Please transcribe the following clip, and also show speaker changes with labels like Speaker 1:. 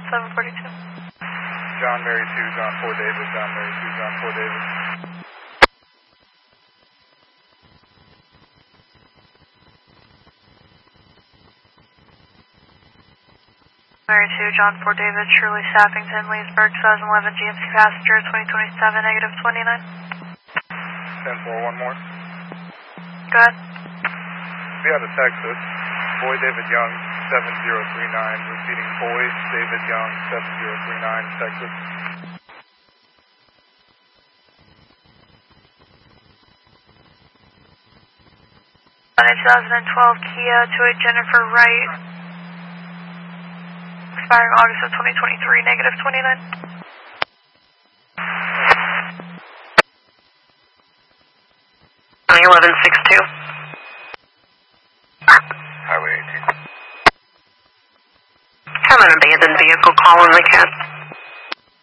Speaker 1: 742.
Speaker 2: John Mary 2, John 4 David, John Mary 2, John 4 David.
Speaker 1: Mary 2, John 4 David, Shirley Sappington, Leesburg, 2011 GMC passenger, 2027, negative 29.
Speaker 2: 10-4, one more.
Speaker 1: Go ahead.
Speaker 2: Be out of Texas. Boy David Young, 7039. Repeating, Boy David Young, 7039, Texas.
Speaker 1: On a 2012 Kia to a Jennifer Wright, expiring August of 2023, negative 29.
Speaker 3: 1162.
Speaker 2: Highway 18.
Speaker 3: Have an abandoned vehicle call in the cat.